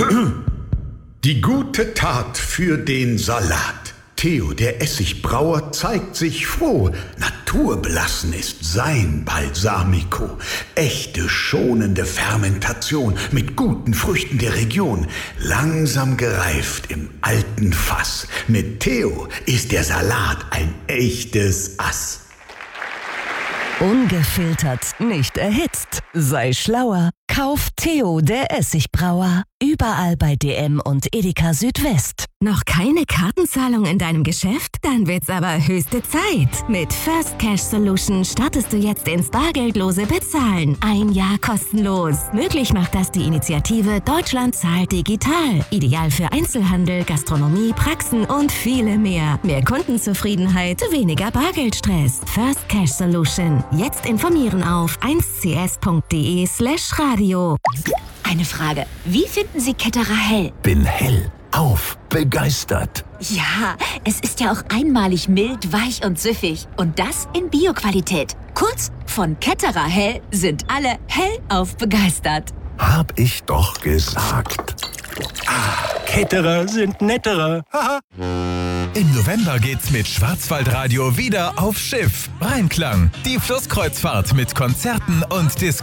Die gute Tat für den Salat. Theo, der Essigbrauer, zeigt sich froh. Naturbelassen ist sein Balsamico. Echte, schonende Fermentation mit guten Früchten der Region. Langsam gereift im alten Fass. Mit Theo ist der Salat ein echtes Ass. Ungefiltert, nicht erhitzt. Sei schlauer. Kauf Theo, der Essigbrauer. Überall bei DM und Edeka Südwest. Noch keine Kartenzahlung in deinem Geschäft? Dann wird's aber höchste Zeit. Mit First Cash Solution startest du jetzt ins bargeldlose Bezahlen. 1 Jahr kostenlos. Möglich macht das die Initiative Deutschland zahlt digital. Ideal für Einzelhandel, Gastronomie, Praxen und viele mehr. Mehr Kundenzufriedenheit, weniger Bargeldstress. First Cash Solution. Jetzt informieren auf 1cs.de/radio. Eine Frage. Wie finden Sie Ketterer hell? Bin hellauf begeistert. Ja, es ist ja auch einmalig mild, weich und süffig. Und das in Bio-Qualität. Kurz, von Ketterer hell sind alle hellauf begeistert. Hab ich doch gesagt. Ketterer sind netterer. Im November geht's mit Schwarzwaldradio wieder auf Schiff. Rheinklang, die Flusskreuzfahrt mit Konzerten und